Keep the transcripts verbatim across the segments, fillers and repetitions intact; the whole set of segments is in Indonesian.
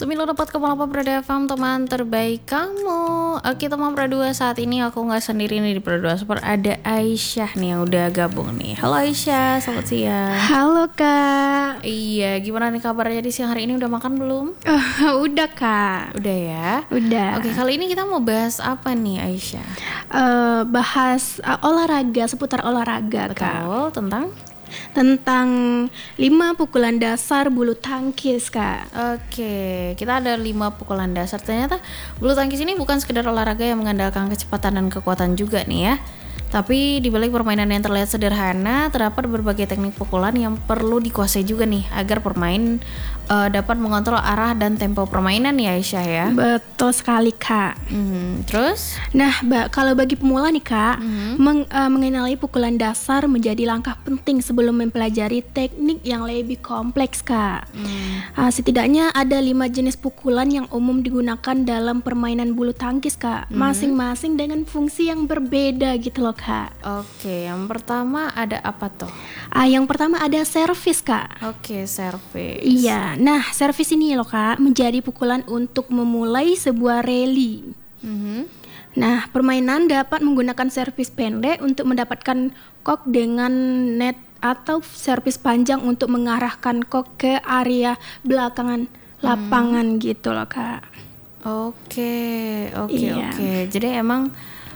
sembilan puluh empat koma delapan Prada F M, teman terbaik kamu. Oke teman Pradua, saat ini aku gak sendiri nih di Pradua Sport. Ada Aisyah nih yang udah gabung nih. Halo Aisyah, selamat siang. Halo Kak. Iya, gimana nih kabarnya di siang hari ini? Udah makan belum? Uh, udah Kak. Udah ya? Udah. Oke, kali ini kita mau bahas apa nih Aisyah? Uh, bahas uh, olahraga, seputar olahraga. Betul, Kak. tentang? Tentang lima pukulan dasar bulu tangkis Kak. Oke, kita ada lima pukulan dasar. Ternyata bulu tangkis ini bukan sekedar olahraga yang mengandalkan kecepatan dan kekuatan juga nih ya. Tapi di balik permainan yang terlihat sederhana, terdapat berbagai teknik pukulan yang perlu dikuasai juga nih agar pemain uh, dapat mengontrol arah dan tempo permainan ya Aisyah ya. Betul sekali Kak. Hmm, terus? Nah, ba- kalau bagi pemula nih Kak, Mm-hmm. meng- uh, mengenali pukulan dasar menjadi langkah penting sebelum mempelajari teknik yang lebih kompleks Kak. Mm. Uh, setidaknya ada lima jenis pukulan yang umum digunakan dalam permainan bulu tangkis Kak, Mm-hmm. masing-masing dengan fungsi yang berbeda gitu loh Kak. Oke, yang pertama ada apa tuh? Ah, yang pertama ada servis Kak. Oke, servis. Iya, nah servis ini loh Kak menjadi pukulan untuk memulai sebuah rally. Mhm. Nah, permainan dapat menggunakan servis pendek untuk mendapatkan kok dengan net atau servis panjang untuk mengarahkan kok ke area belakangan lapangan gitu loh Kak. Oke, oke, Iya. oke. Jadi emang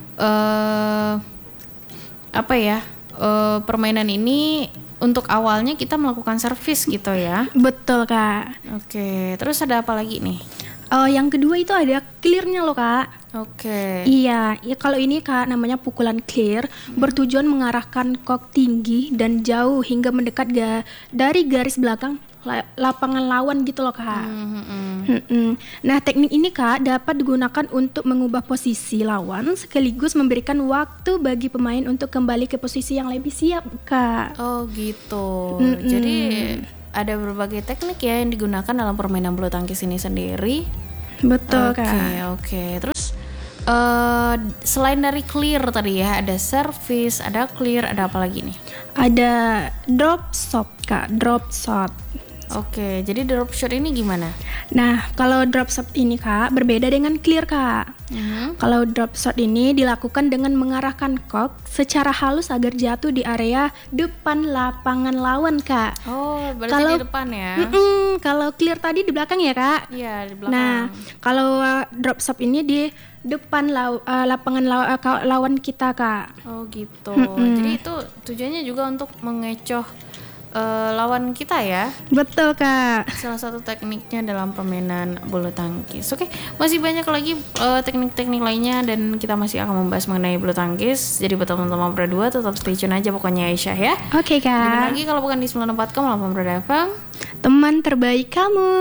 eh apa ya? eh, permainan ini untuk awalnya kita melakukan servis gitu ya. Betul Kak. Oke, terus ada apa lagi nih? Oh, yang kedua itu ada clearnya loh Kak. Oke. Iya, ya kalau ini Kak namanya pukulan clear, bertujuan mengarahkan kok tinggi dan jauh hingga mendekat ga- dari garis belakang la- lapangan lawan gitu loh Kak. Mhm. Mm-mm. Nah, teknik ini Kak dapat digunakan untuk mengubah posisi lawan sekaligus memberikan waktu bagi pemain untuk kembali ke posisi yang lebih siap Kak. Oh gitu. Mm-mm. Jadi ada berbagai teknik ya yang digunakan dalam permainan bulu tangkis ini sendiri. Betul Oke, Kak. oke. Terus eh selain dari clear tadi ya, ada service, ada clear, ada apa lagi nih? Ada drop shot Kak, drop shot. Oke, jadi drop shot ini gimana? Nah, kalau drop shot ini Kak berbeda dengan clear Kak. Mhm. Kalau drop shot ini dilakukan dengan mengarahkan kok secara halus agar jatuh di area depan lapangan lawan Kak. Oh, berarti Kalau- di depan ya? Mm-mm, kalau clear tadi di belakang ya Kak. Iya, di belakang. Nah, kalau uh, drop shot ini di depan law- uh, lapangan law- uh, ka- lawan kita Kak. Oh gitu. Jadi itu tujuannya juga untuk mengecoh eh, lawan kita ya. Betul Kak. Salah satu tekniknya dalam permainan bulu tangkis. Oke, masih banyak lagi eh, teknik-teknik lainnya dan kita masih akan membahas mengenai bulu tangkis. Jadi buat teman-teman Pradua tetap stay tune aja pokoknya Aisyah ya. Oke Gimana Kak. lagi kalau bukan di sembilan puluh empat koma delapan Prada F M? Teman terbaik kamu.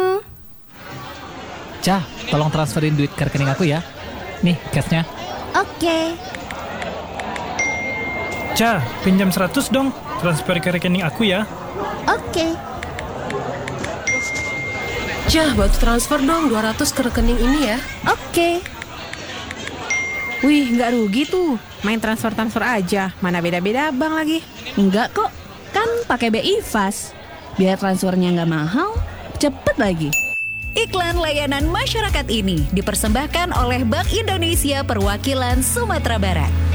Cah, tolong transferin duit ke rekening aku ya. Nih, cashnya. Oke. Ca, pinjam seratus dong, transfer ke rekening aku ya. Oke. Cah, bantu transfer dong dua ratus ke rekening ini ya. Oke. Wih, nggak rugi tuh. Main transfer-transfer aja. Mana beda-beda bank lagi. Enggak kok, kan pakai B I Fast. Biar transfernya nggak mahal, cepet lagi. Iklan layanan masyarakat ini dipersembahkan oleh Bank Indonesia Perwakilan Sumatera Barat.